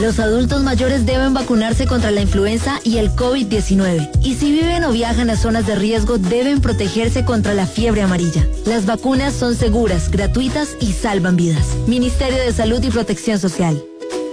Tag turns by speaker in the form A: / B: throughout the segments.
A: Los adultos mayores deben vacunarse contra la influenza y el COVID-19. Y si viven o viajan a zonas de riesgo, deben protegerse contra la fiebre amarilla. Las vacunas son seguras, gratuitas y salvan vidas. Ministerio de Salud y Protección Social.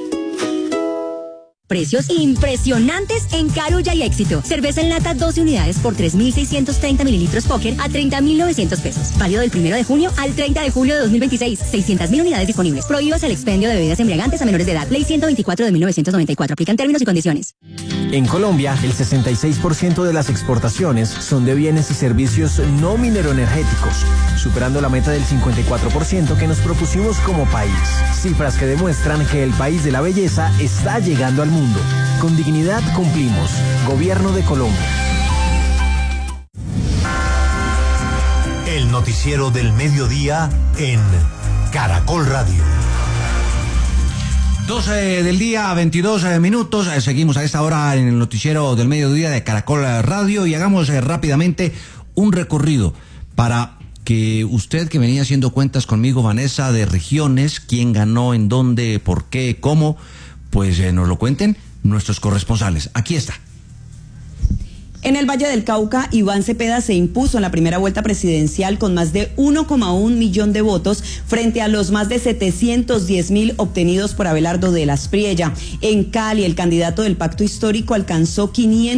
B: Precios impresionantes en Carulla y Éxito. Cerveza en lata 12 unidades por 3.630 mililitros Póker a 30.900 pesos. Válido del 1 de junio al 30 de julio de 2026. 600.000 unidades disponibles. Prohíbas el expendio de bebidas embriagantes a menores de edad. Ley 124 de 1994. Aplican términos y condiciones.
C: En Colombia, el 66% de las exportaciones son de bienes y servicios no mineroenergéticos, superando la meta del 54% que nos propusimos como país. Cifras que demuestran que el país de la belleza está llegando al mundo. Con dignidad cumplimos. Gobierno de Colombia.
D: El noticiero del mediodía en Caracol Radio.
E: 12 del día, 22 minutos. Seguimos a esta hora en el noticiero del mediodía de Caracol Radio y hagamos rápidamente un recorrido para que usted, que venía haciendo cuentas conmigo, Vanessa, de regiones, quién ganó, en dónde, por qué, cómo, pues nos lo cuenten nuestros corresponsales. Aquí está.
F: En el Valle del Cauca, Iván Cepeda se impuso en la primera vuelta presidencial con más de 1,1 millón de votos frente a los más de 710.000 obtenidos por Abelardo de las Priella. En Cali, el candidato del Pacto Histórico alcanzó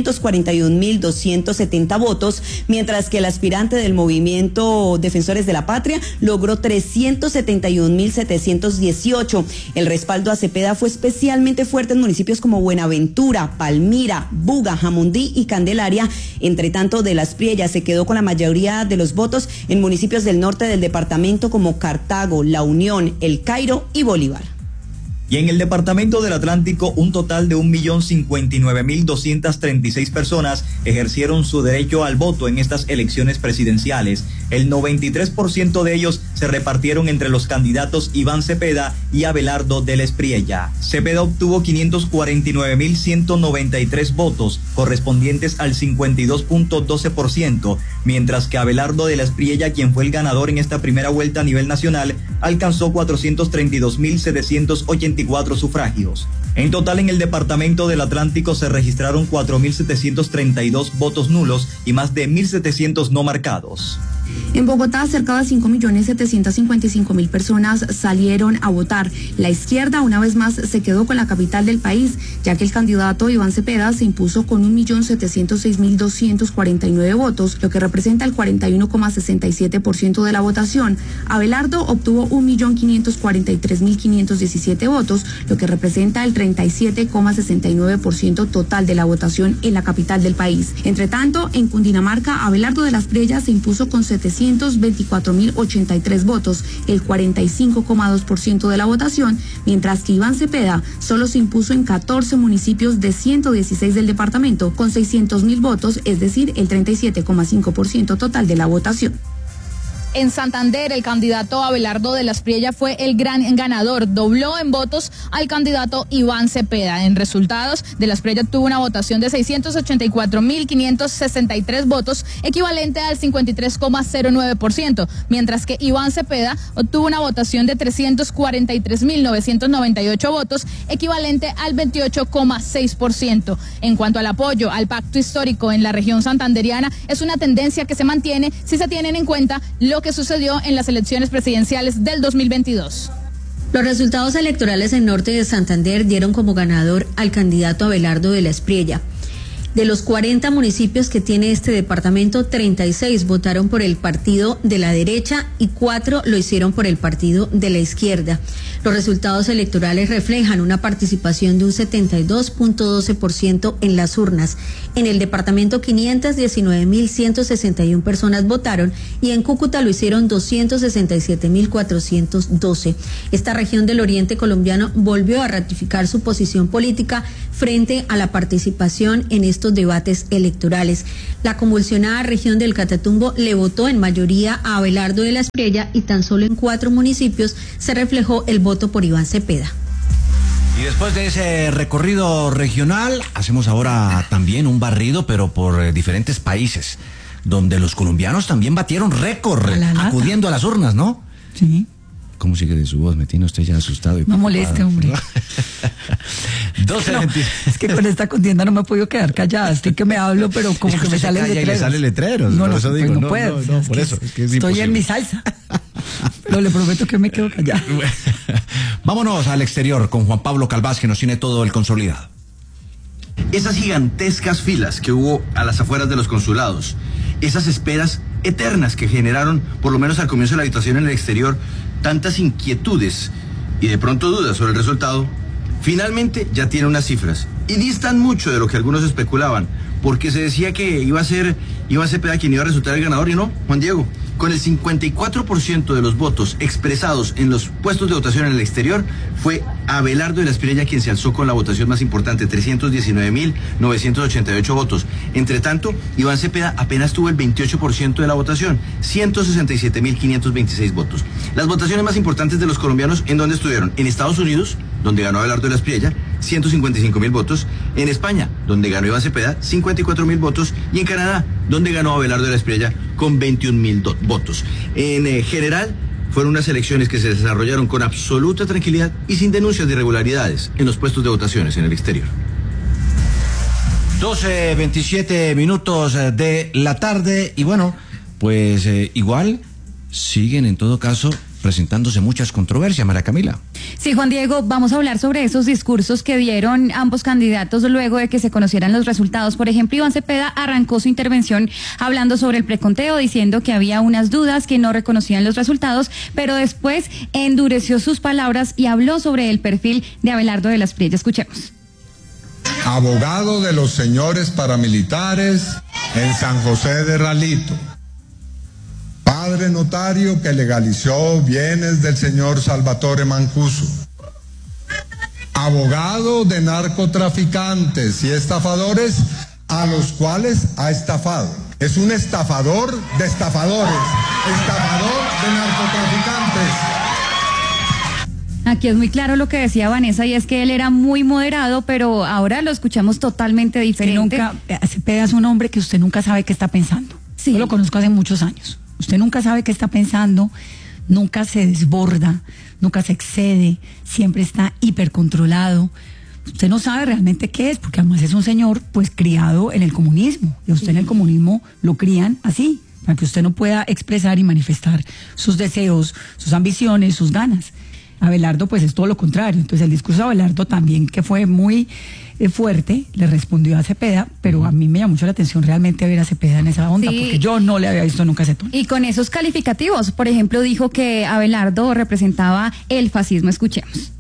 F: 541.270 votos, mientras que el aspirante del Movimiento Defensores de la Patria logró 371.718. El respaldo a Cepeda fue especialmente fuerte en municipios como Buenaventura, Palmira, Buga, Jamundí y Candelaria. Entre tanto, de las Priella se quedó con la mayoría de los votos en municipios del norte del departamento como Cartago, La Unión, El Cairo y Bolívar.
G: Y en el departamento del Atlántico, un total de 1.059.236 personas ejercieron su derecho al voto en estas elecciones presidenciales. El 93% de ellos se repartieron entre los candidatos Iván Cepeda y Abelardo de las Priella. Cepeda obtuvo 549.193 votos, correspondientes al 52.12%, mientras que Abelardo de las Priella, quien fue el ganador en esta primera vuelta a nivel nacional, alcanzó 432.784 sufragios. En total, en el departamento del Atlántico se registraron 4.732 votos nulos y más de 1.700 no marcados.
H: En Bogotá, cerca de 5.755.000 personas salieron a votar. La izquierda, una vez más, se quedó con la capital del país, ya que el candidato Iván Cepeda se impuso con 1.706.249 votos, lo que representa el 41,67% de la votación. Abelardo obtuvo 1.543.517 votos, lo que representa el 37,69% total de la votación en la capital del país. Entre tanto, en Cundinamarca, Abelardo de las Priella se impuso con 724.083 votos, el 45,2% de la votación, mientras que Iván Cepeda solo se impuso en 14 municipios de 116 del departamento, con 600.000 votos, es decir, el 37,5% total de la votación.
I: En Santander, el candidato Abelardo de las Priella fue el gran ganador. Dobló en votos al candidato Iván Cepeda. En resultados, de las Priella tuvo una votación de 684.563 votos, equivalente al 53,09%, mientras que Iván Cepeda obtuvo una votación de 343.998 votos, equivalente al 28,6%. En cuanto al apoyo al pacto histórico en la región santanderiana, es una tendencia que se mantiene si se tienen en cuenta lo que sucedió en las elecciones presidenciales del 2022.
J: Los resultados electorales en norte de Santander dieron como ganador al candidato Abelardo de las Priella. De los 40 municipios que tiene este departamento, 36 votaron por el partido de la derecha y 4 lo hicieron por el partido de la izquierda. Los resultados electorales reflejan una participación de un 72,12% en las urnas. En el departamento, 519.161 personas votaron y en Cúcuta lo hicieron 267.412. Esta región del oriente colombiano volvió a ratificar su posición política frente a la participación en estos debates electorales. La convulsionada región del Catatumbo le votó en mayoría a Abelardo de las Priella y tan solo en 4 municipios se reflejó el voto por Iván Cepeda.
E: Y después de ese recorrido regional, hacemos ahora también un barrido, pero por diferentes países, donde los colombianos también batieron récord acudiendo a las urnas, ¿no?
K: Sí.
E: ¿Cómo sigue de su voz? Me tiene usted ya asustado y
K: no moleste, hombre. Es que con esta contienda no me he podido quedar callada. Estoy que me hablo, pero como que me salen letreros.
E: Y le sale letreros.
K: No,
E: eso digo,
K: no puedo.
E: No, por eso. Es que es
K: estoy
E: imposible.
K: en mi salsa. Pero le prometo que me quedo callada.
E: Vámonos al exterior con Juan Pablo Calvás, que nos tiene todo el consolidado.
L: Esas gigantescas filas que hubo a las afueras de los consulados, esas esperas eternas que generaron, por lo menos al comienzo de la habitación en el exterior, tantas inquietudes y de pronto dudas sobre el resultado, finalmente ya tiene unas cifras y distan mucho de lo que algunos especulaban, porque se decía que iba a ser Cepeda quien iba a resultar el ganador y no, Juan Diego. Con el 54% de los votos expresados en los puestos de votación en el exterior, fue Abelardo de la Espriella quien se alzó con la votación más importante, 319.988 votos. Entre tanto, Iván Cepeda apenas tuvo el 28% de la votación, 167.526 votos. Las votaciones más importantes de los colombianos, ¿en dónde estuvieron? En Estados Unidos, donde ganó Abelardo de la Espriella, 155.000 votos. En España, donde ganó Iván Cepeda, 54.000 votos. Y en Canadá, donde ganó Abelardo de la Espriella, con 21.000 votos. En general, fueron unas elecciones que se desarrollaron con absoluta tranquilidad y sin denuncias de irregularidades en los puestos de votaciones en el exterior.
E: 12:27 minutos de la tarde y bueno, pues igual siguen en todo caso presentándose muchas controversias, María Camila.
H: Sí, Juan Diego, vamos a hablar sobre esos discursos que dieron ambos candidatos luego de que se conocieran los resultados. Por ejemplo, Iván Cepeda arrancó su intervención hablando sobre el preconteo, diciendo que había unas dudas, que no reconocían los resultados, pero después endureció sus palabras y habló sobre el perfil de Abelardo de la Espriella. Escuchemos.
M: Abogado de los señores paramilitares en San José de Ralito. Padre notario que legalizó bienes del señor Salvatore Mancuso. Abogado de narcotraficantes y estafadores a los cuales ha estafado. Es un estafador de estafadores, estafador de narcotraficantes.
H: Aquí es muy claro lo que decía Vanessa, y es que él era muy moderado, pero ahora lo escuchamos totalmente diferente.
K: Cepeda es un hombre que usted nunca sabe qué está pensando.
H: Sí.
K: Yo lo conozco hace muchos años. Usted nunca sabe qué está pensando, nunca se desborda, nunca se excede, siempre está hipercontrolado. Usted no sabe realmente qué es, porque además es un señor pues criado en el comunismo, y a usted en el comunismo lo crían así, para que usted no pueda expresar y manifestar sus deseos, sus ambiciones, sus ganas. Abelardo pues es todo lo contrario. Entonces el discurso de Abelardo también, que fue muy fuerte, le respondió a Cepeda, pero a mí me llamó mucho la atención realmente ver a Cepeda en esa onda, porque yo no le había visto nunca ese tono.
H: Y con esos calificativos, por ejemplo, dijo que Abelardo representaba el fascismo. Escuchemos.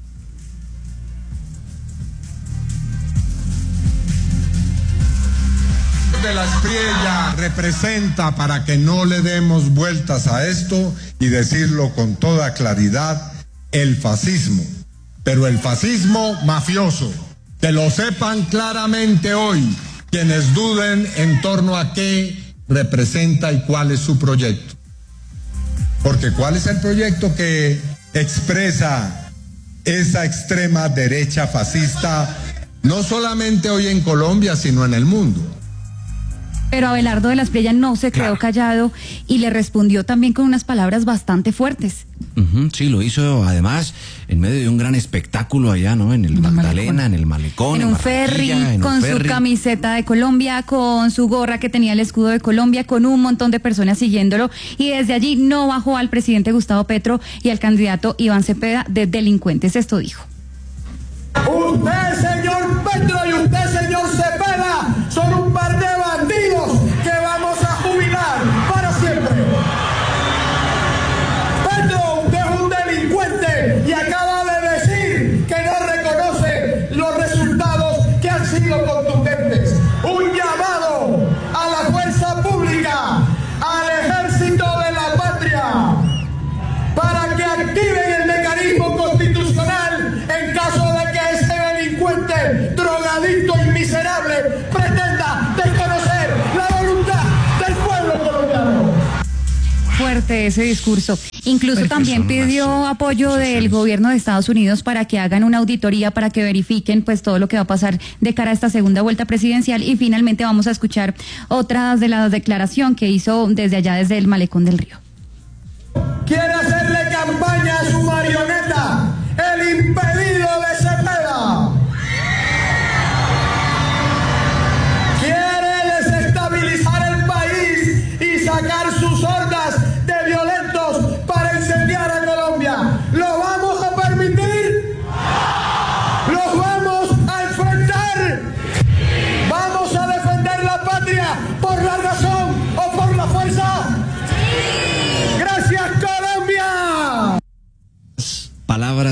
M: De la Espriella representa, para que no le demos vueltas a esto y decirlo con toda claridad, el fascismo, pero el fascismo mafioso. Que lo sepan claramente hoy quienes duden en torno a qué representa y cuál es su proyecto. Porque ¿cuál es el proyecto que expresa esa extrema derecha fascista, no solamente hoy en Colombia, sino en el mundo?
H: Pero Abelardo de la Espriella no se quedó callado y le respondió también con unas palabras bastante fuertes.
E: Sí, lo hizo además en medio de un gran espectáculo allá, ¿no? En el Magdalena, en el Malecón,
H: en un ferry, con su camiseta de Colombia, con su gorra que tenía el escudo de Colombia, con un montón de personas siguiéndolo, y desde allí no bajó al presidente Gustavo Petro y al candidato Iván Cepeda de delincuentes. Esto dijo.
N: Usted, señor Petro, y usted, señor Cepeda, son un par de bandidos que vamos a jubilar para siempre. Petro, usted es un delincuente y acaba de decir que no reconoce los resultados que han sido contundentes. Un llamado a la fuerza pública, al ejército de la patria, para que activen el mecanismo constitucional en caso de que ese delincuente, drogadicto y miserable pretenda desconocer la voluntad del pueblo colombiano.
H: Fuerte ese discurso. Incluso también pidió apoyo del gobierno de Estados Unidos para que hagan una auditoría, para que verifiquen pues todo lo que va a pasar de cara a esta segunda vuelta presidencial. Y finalmente vamos a escuchar otras de las declaraciones que hizo desde allá, desde el Malecón del Río.
N: Quiere hacerle campaña a su marioneta, el impedido de Cepeda.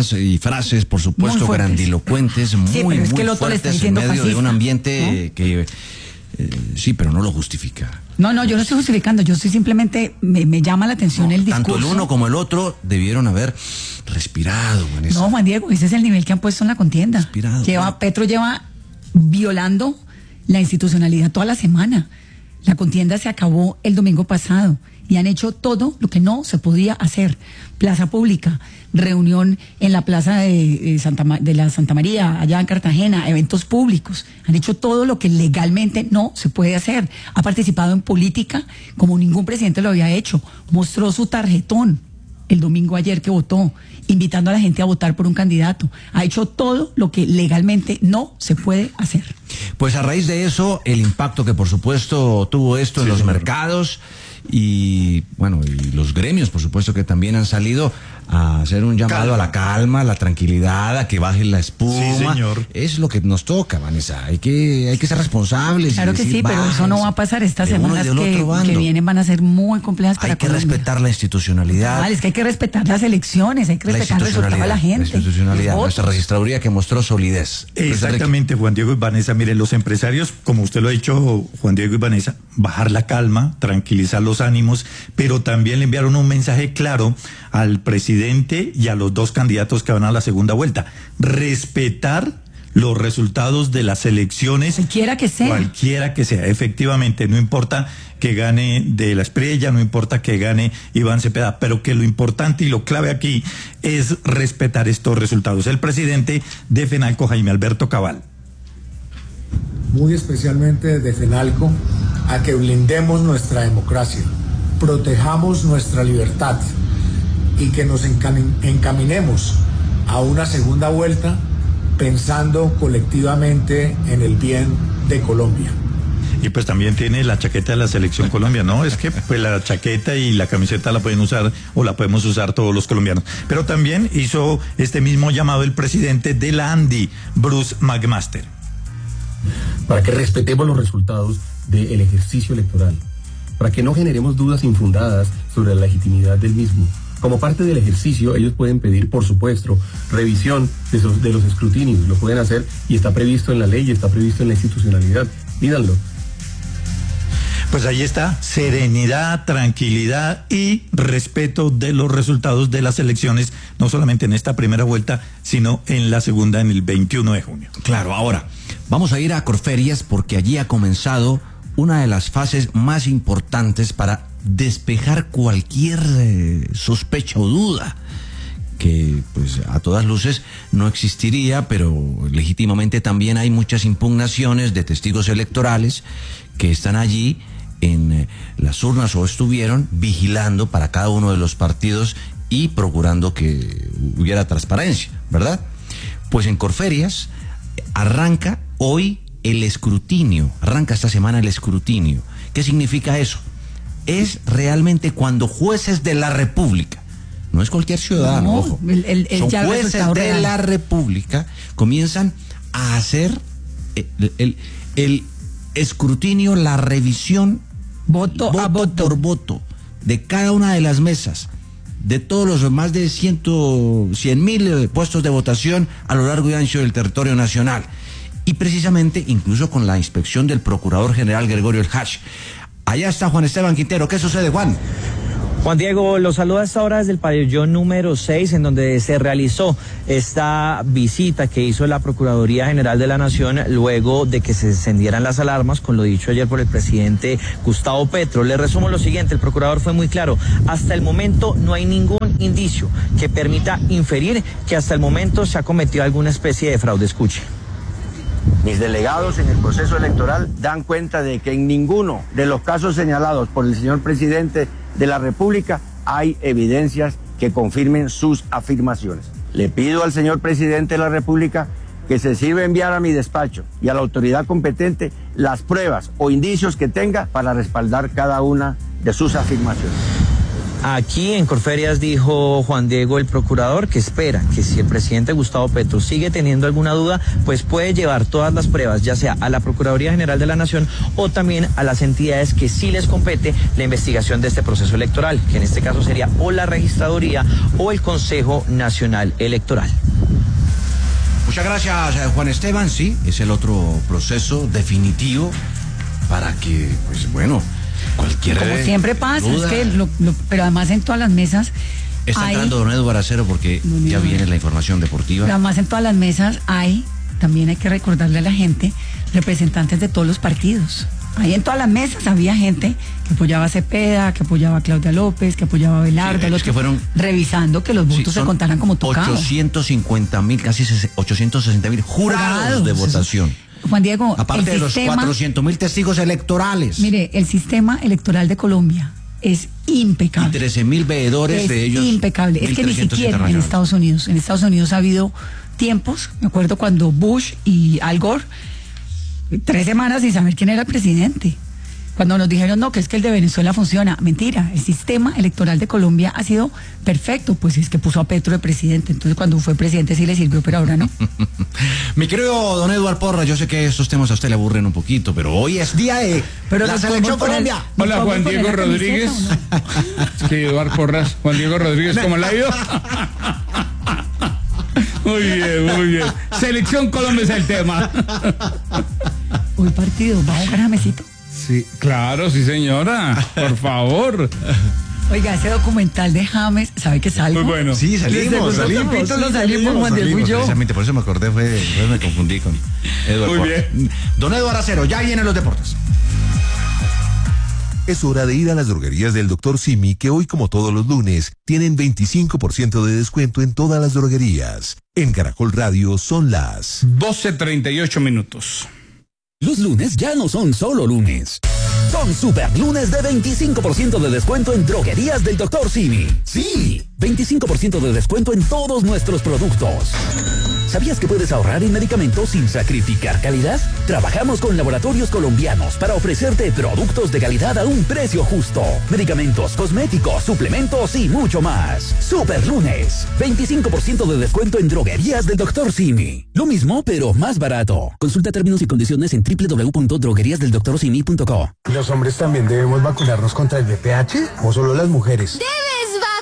E: palabras y frases, por supuesto, grandilocuentes, muy fuertes en medio de un ambiente que sí, pero no lo justifica.
K: No, yo no estoy justificando, yo estoy simplemente, me llama la atención el discurso.
E: Tanto el uno como el otro debieron haber respirado, Vanessa.
K: No, Juan Diego, ese es el nivel que han puesto en la contienda. Petro lleva violando la institucionalidad toda la semana. La contienda se acabó el domingo pasado y han hecho todo lo que no se podía hacer. Plaza pública, reunión en la plaza de la Santa María, allá en Cartagena, eventos públicos. Han hecho todo lo que legalmente no se puede hacer. Ha participado en política como ningún presidente lo había hecho. Mostró su tarjetón el domingo ayer que votó, invitando a la gente a votar por un candidato. Ha hecho todo lo que legalmente no se puede hacer.
E: Pues a raíz de eso, el impacto que por supuesto tuvo esto en los mercados y bueno, y los gremios por supuesto que también han salido a hacer un llamado a la calma, a la tranquilidad, a que baje la espuma.
O: Sí, señor.
E: Es lo que nos toca, Vanessa. Hay que ser responsables.
K: Claro que sí, pero eso no va a pasar. Estas semanas que vienen van a ser muy complejas para Colombia.
E: Hay que respetar la institucionalidad.
K: Es que hay que respetar las elecciones, hay que respetar el resultado de la gente.
E: La institucionalidad, nuestra registraduría que mostró solidez.
O: Exactamente, Juan Diego y Vanessa. Miren, los empresarios, como usted lo ha dicho, Juan Diego y Vanessa, bajar la calma, tranquilizar los ánimos, pero también le enviaron un mensaje claro al presidente y a los dos candidatos que van a la segunda vuelta. Respetar los resultados de las elecciones.
K: Cualquiera que sea.
O: Efectivamente, no importa que gane De la Espriella, no importa que gane Iván Cepeda, pero que lo importante y lo clave aquí es respetar estos resultados. El presidente de FENALCO, Jaime Alberto Cabal.
P: Muy especialmente de FENALCO, a que blindemos nuestra democracia, protejamos nuestra libertad y que nos encaminemos a una segunda vuelta pensando colectivamente en el bien de Colombia.
O: Y pues también tiene la chaqueta de la Selección Colombia, ¿no? Es que pues la chaqueta y la camiseta la pueden usar o la podemos usar todos los colombianos. Pero también hizo este mismo llamado el presidente de la ANDI, Bruce McMaster.
Q: Para que respetemos los resultados del ejercicio electoral, para que no generemos dudas infundadas sobre la legitimidad del mismo. Como parte del ejercicio, ellos pueden pedir, por supuesto, revisión de los escrutinios, lo pueden hacer y está previsto en la ley y está previsto en la institucionalidad. Pídanlo.
O: Pues ahí está, serenidad, tranquilidad y respeto de los resultados de las elecciones, no solamente en esta primera vuelta, sino en la segunda, en el 21 de junio.
E: Claro, ahora, vamos a ir a Corferias porque allí ha comenzado una de las fases más importantes para despejar cualquier sospecha o duda que pues a todas luces no existiría, pero legítimamente también hay muchas impugnaciones de testigos electorales que están allí en las urnas o estuvieron vigilando para cada uno de los partidos y procurando que hubiera transparencia, ¿verdad? Pues en Corferias arranca hoy el escrutinio, arranca esta semana el escrutinio. ¿Qué significa eso? Es realmente cuando jueces de la República, no es cualquier ciudadano, ojo, son jueces de la República, comienzan a hacer el escrutinio, la revisión voto por voto de cada una de las mesas, de todos los más de 100,000 puestos de votación a lo largo y ancho del territorio nacional. Y precisamente, incluso con la inspección del Procurador General Gregorio El Hach. Allá está Juan Esteban Quintero. ¿Qué sucede, Juan?
R: Juan Diego, los saluda a esta hora desde el pabellón número 6, en donde se realizó esta visita que hizo la Procuraduría General de la Nación luego de que se encendieran las alarmas, con lo dicho ayer por el presidente Gustavo Petro. Le resumo lo siguiente, el procurador fue muy claro. Hasta el momento no hay ningún indicio que permita inferir que hasta el momento se ha cometido alguna especie de fraude. Escuche.
S: Mis delegados en el proceso electoral dan cuenta de que en ninguno de los casos señalados por el señor presidente de la República hay evidencias que confirmen sus afirmaciones. Le pido al señor presidente de la República que se sirva enviar a mi despacho y a la autoridad competente las pruebas o indicios que tenga para respaldar cada una de sus afirmaciones.
R: Aquí en Corferias dijo Juan Diego, el procurador, que espera que si el presidente Gustavo Petro sigue teniendo alguna duda, pues puede llevar todas las pruebas, ya sea a la Procuraduría General de la Nación o también a las entidades que sí les compete la investigación de este proceso electoral, que en este caso sería o la Registraduría o el Consejo Nacional Electoral.
E: Muchas gracias, Juan Esteban. Sí, es el otro proceso definitivo para que, pues bueno, cualquier
K: como siempre pasa,
E: duda.
K: es que pero además en todas las mesas
E: está entrando don Eduardo Aracero porque ya viene la información deportiva.
K: Pero además en todas las mesas también hay que recordarle a la gente, representantes de todos los partidos. Ahí en todas las mesas había gente que apoyaba a Cepeda, que apoyaba a Claudia López, que apoyaba a Abelardo,
E: que fueron
K: revisando que los votos se contaran como tocado.
E: 850.000, casi 860.000 jurados de votación.
K: Juan Diego,
E: aparte de los 400.000 testigos electorales.
K: Mire, el sistema electoral de Colombia es impecable.
E: Y 13.000 veedores de ellos.
K: Impecable. Es que ni siquiera en Estados Unidos ha habido tiempos, me acuerdo cuando Bush y Al Gore, 3 semanas sin saber quién era el presidente. Cuando nos dijeron, no, que es que el de Venezuela funciona. Mentira, el sistema electoral de Colombia ha sido perfecto, pues es que puso a Petro de presidente. Entonces cuando fue presidente sí le sirvió, pero ahora no.
E: Mi querido don Eduardo Porras, yo sé que estos temas a usted le aburren un poquito, pero hoy es día de la Selección Colombia.
T: Hola, Juan Diego Rodríguez. Es que Eduardo Porras, Juan Diego Rodríguez, ¿cómo le ha ido? Muy bien, muy bien. Selección Colombia es el tema.
K: Hoy partido, ¿va a jugar Jamesito?
T: Sí, claro, sí señora, por favor.
K: Oiga, ese documental de James, ¿sabe que salgo?
E: Muy bueno. Sí, salimos,
K: Juan Diego y yo.
E: Precisamente, por eso me acordé, me confundí con Eduardo.
T: Muy bien.
E: Don Eduardo Aracero, ya vienen los deportes.
U: Es hora de ir a las droguerías del Dr. Simi, que hoy, como todos los lunes, tienen 25% de descuento en todas las droguerías. En Caracol Radio son las
T: 12:38.
V: Los lunes ya no son solo lunes. Son super lunes de 25% de descuento en droguerías del Dr. Simi. Sí, 25% de descuento en todos nuestros productos. ¿Sabías que puedes ahorrar en medicamentos sin sacrificar calidad? Trabajamos con laboratorios colombianos para ofrecerte productos de calidad a un precio justo. Medicamentos, cosméticos, suplementos y mucho más. Super lunes, 25% de descuento en droguerías del Dr. Simi. Lo mismo, pero más barato. Consulta términos y condiciones en www.drogueriasdeldoctorsimi.co.
P: ¿Los hombres también debemos vacunarnos contra el VPH o solo las mujeres?
W: ¡Debes